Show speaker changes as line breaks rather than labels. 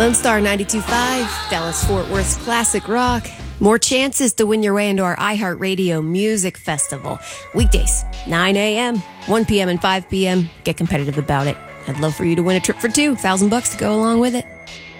Lone Star 92.5, Dallas Fort Worth's classic rock. More chances to win your way into our iHeartRadio Music Festival. Weekdays, 9 a.m., 1 p.m., and 5 p.m. Get competitive about it. I'd love for you to win a trip for two, $1,000 to go along with it.